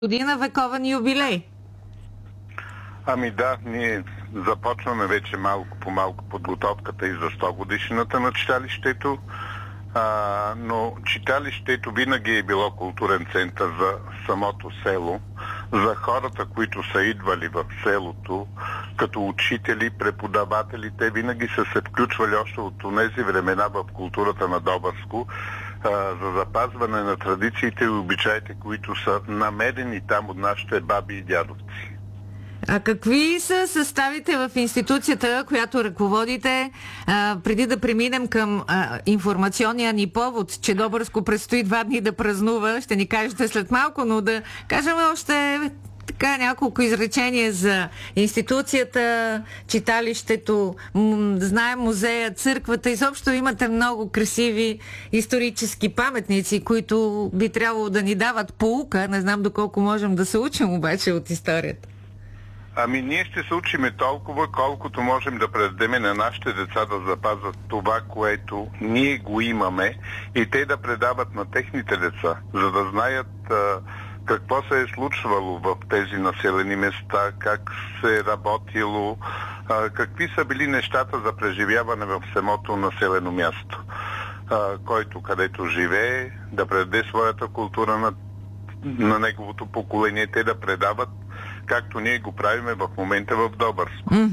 година вековен юбилей. Ами да, ние започваме вече малко по малко подготовката и за 100 годишната на читалището, но читалището винаги е било културен център за самото село, за хората, които са идвали в селото, като учители, преподаватели. Те винаги са се включвали още от тези времена в културата на Добърско, за запазване на традициите и обичаите, които са намерени там от нашите баби и дядовци. А какви са съставите в институцията, която ръководите, преди да преминем към информационния ни повод, че Добърско предстои 2 дни да празнува, ще ни кажете след малко, но да кажем още така няколко изречения за институцията, читалището, знаем музея, църквата, изобщо имате много красиви исторически паметници, които би трябвало да ни дават поука. Не знам доколко можем да се учим обаче от историята. Ами ние ще се учиме толкова, колкото можем да предадем на нашите деца да запазват това, което ние го имаме, и те да предават на техните деца, за да знаят какво се е случвало в тези населени места, как се е работило, какви са били нещата за преживяване в самото населено място, който където живее, да предаде своята култура на неговото поколение, те да предават, както ние го правиме в момента в Добърско.